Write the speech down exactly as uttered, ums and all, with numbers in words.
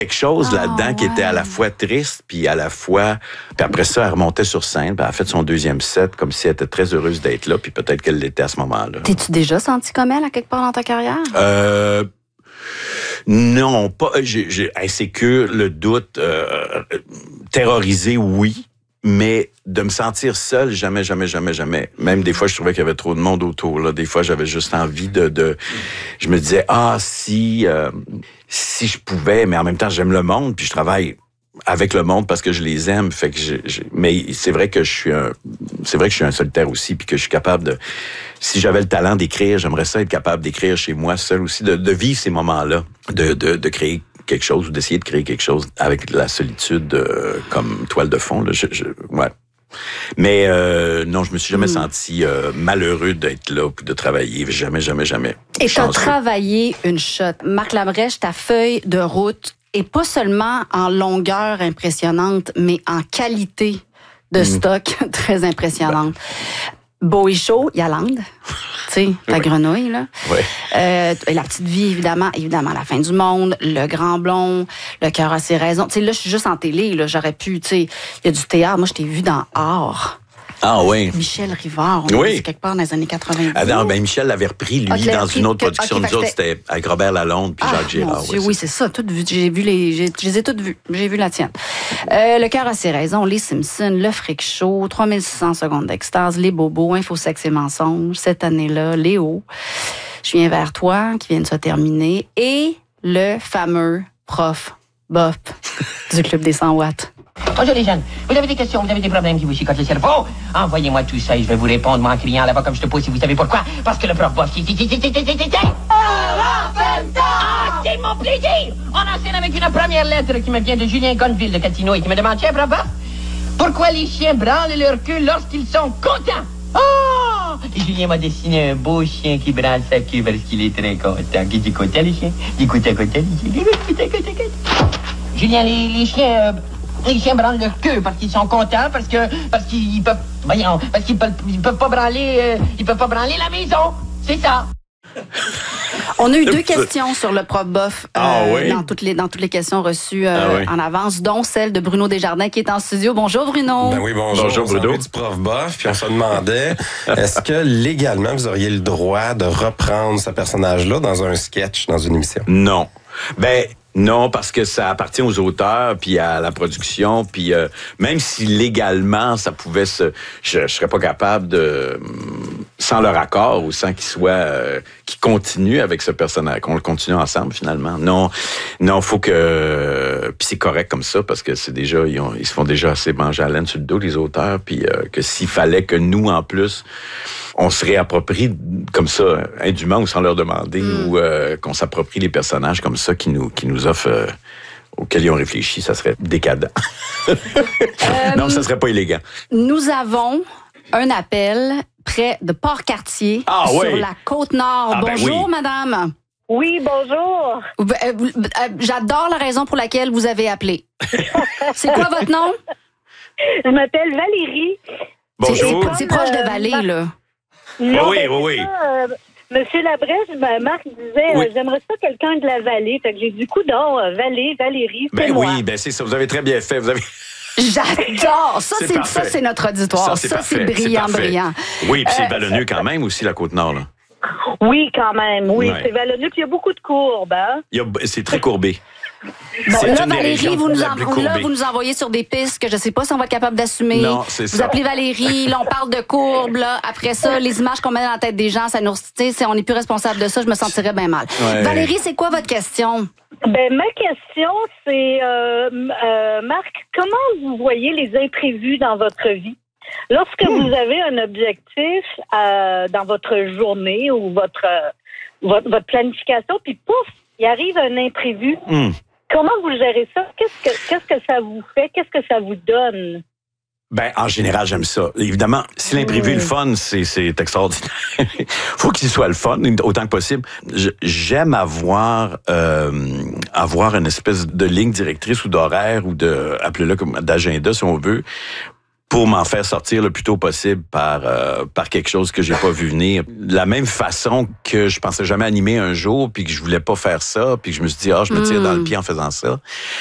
quelque chose oh, là-dedans ouais. qui était à la fois triste, puis à la fois... Puis après ça, elle remontait sur scène, puis elle a fait son deuxième set, comme si elle était très heureuse d'être là, puis peut-être qu'elle l'était à ce moment-là. T'es-tu déjà senti comme elle, à quelque part dans ta carrière? Euh... Non, pas... J'ai, j'ai insécure, le doute, euh, terrorisé, oui, mais de me sentir seul, jamais, jamais, jamais, jamais. Même des fois, je trouvais qu'il y avait trop de monde autour. Là. Des fois, j'avais juste envie de... de... Je me disais, ah, si... Euh... si je pouvais, mais en même temps, j'aime le monde, puis je travaille avec le monde parce que je les aime. Fait que je, je, mais c'est vrai que je suis un, c'est vrai que je suis un solitaire aussi, puis que je suis capable de, si j'avais le talent d'écrire, j'aimerais ça être capable d'écrire chez moi seul aussi, de, de vivre ces moments-là, de, de, de créer quelque chose ou d'essayer de créer quelque chose avec la solitude euh, comme toile de fond. Là, je, je, ouais. Mais euh, non, je me suis jamais mmh. senti euh, malheureux d'être là puis de travailler. Jamais, jamais, jamais. Et tu as travaillé une shot. Marc Labrèche, ta feuille de route est pas seulement en longueur impressionnante, mais en qualité de mmh. stock très impressionnante. Ben. Beau et chaud, Yolande, tu sais, ta oui. grenouille, là. Oui. Euh, la petite vie, évidemment, évidemment, La fin du monde, Le grand blond, Le cœur a ses raisons. Tu sais, là, je suis juste en télé, là, j'aurais pu, tu sais, il y a du théâtre. Moi, je t'ai vu dans Art. Ah oui. Michel Rivard, on oui. quelque part dans les années quatre-vingt-dix. Ah non, ben Michel l'avait repris, lui, okay, dans une autre que, production. Okay, nous autres, c'était avec Robert Lalonde puis ah, Jacques Girard. Dieu, oui, oui, c'est ça. Tout vu, j'ai vu les, j'ai, je les ai toutes vues. J'ai vu la tienne. Euh, Le cœur a ses raisons, Les Simpsons, Le Freak Show, trois mille six cents secondes d'extase, Les Bobos, Info, Sexe et Mensonges, cette année-là, Léo, Je viens vers toi, qui vient de se terminer, et le fameux prof Bof du Club des cent watts. Bonjour les jeunes, vous avez des questions, vous avez des problèmes qui vous chicotent le cerveau? Envoyez-moi tout ça et je vais vous répondre moi en criant là-bas comme je te pose si vous savez pourquoi. Parce que le prof Bof, c'est... Ah, c'est mon plaisir! On enchaîne avec une première lettre qui me vient de Julien Gonville de Catino et qui me demande, tiens, prof Bof, pourquoi les chiens branlent leur queue lorsqu'ils sont contents? Oh! Et Julien m'a dessiné un beau chien qui branle sa queue parce qu'il est très content. Qui dit content, les chiens? Dit content, content, les chiens. Content, content, content. Julien, les, les chiens... Euh, Les chiens branlent leur queue parce qu'ils sont contents, parce que parce qu'ils peuvent, voyons, parce qu'ils peuvent, ils peuvent pas branler, euh, ils peuvent pas branler la maison. C'est ça. On a eu deux questions sur le prof Bof euh, ah, oui? dans toutes les dans toutes les questions reçues euh, ah, oui. en avance, dont celle de Bruno Desjardins qui est en studio. Bonjour Bruno. Ben oui, bonjour. Bonjour Bruno. Du prof Bof, puis on se demandait est-ce que légalement vous auriez le droit de reprendre ce personnage-là dans un sketch, dans une émission? Non. Ben non, parce que ça appartient aux auteurs, puis à la production, puis euh, même si légalement ça pouvait se, je, je serais pas capable de, sans leur accord ou sans qu'ils soient, euh, qu'ils continuent avec ce personnage, qu'on le continue ensemble finalement. Non, non, faut que, puis c'est correct comme ça parce que c'est déjà, ils, ont, ils se font déjà assez manger à laine sur le dos les auteurs, puis euh, que s'il fallait que nous en plus on se réapproprie comme ça, indûment ou sans leur demander, mm. ou euh, qu'on s'approprie les personnages comme ça qui nous qui nous offrent, euh, auxquels ils ont réfléchi, ça serait décadent. euh, non, ça serait pas élégant. Nous avons un appel près de Port-Cartier, ah, sur oui. la Côte-Nord. Ah, bonjour, ben oui. madame. Oui, bonjour. Euh, euh, j'adore la raison pour laquelle vous avez appelé. C'est quoi votre nom? Je m'appelle Valérie. Bonjour. C'est, c'est proche de Vallée, là. Non, oui, ben, oui, oui. Ça, euh, Monsieur Labrèche, ben, Marc disait, oui. euh, j'aimerais ça quelqu'un de la vallée. Fait que j'ai du coup, non, euh, Vallée, Valérie, c'est ben moi. oui, ben c'est ça. Vous avez très bien fait. Vous avez. J'adore! Ça, c'est, c'est, ça, c'est notre auditoire. Ça, c'est, ça, c'est brillant, c'est brillant. Oui, puis c'est Euh, vallonneux quand même aussi, la Côte-Nord, là. Oui, quand même. Oui, Ouais. c'est vallonneux. Puis il y a beaucoup de courbes, hein? Il y a, c'est très courbé. Bon, C'est là, une des Valérie, régions vous nous, la plus en, là, courbée. vous nous envoyez sur des pistes que je sais pas si on va être capable d'assumer. Non, c'est vous ça. appelez Valérie, là, on parle de courbes, là. Après ça, les images qu'on met dans la tête des gens, ça nous, tu sais, on n'est plus responsable de ça, je me sentirais bien mal. Ouais. Valérie, c'est quoi votre question? Ben, ma question, c'est, euh, euh, Marc, comment vous voyez les imprévus dans votre vie? Lorsque mmh. vous avez un objectif euh, dans votre journée ou votre, euh, votre, votre planification, puis pouf, il arrive un imprévu. Mmh. Comment vous gérez ça? Qu'est-ce que, qu'est-ce que ça vous fait? Qu'est-ce que ça vous donne? Ben, en général, j'aime ça. Évidemment, si l'imprévu est le fun, c'est, c'est extraordinaire. Faut qu'il soit le fun, autant que possible. Je, j'aime avoir, euh, avoir une espèce de ligne directrice ou d'horaire ou de, appelez-le comme d'agenda, si on veut, pour m'en faire sortir le plus tôt possible par euh, par quelque chose que j'ai pas vu venir. De la même façon que je pensais jamais animer un jour, puis que je voulais pas faire ça, puis que je me suis dit, ah, je me tire Mm. dans le pied en faisant ça.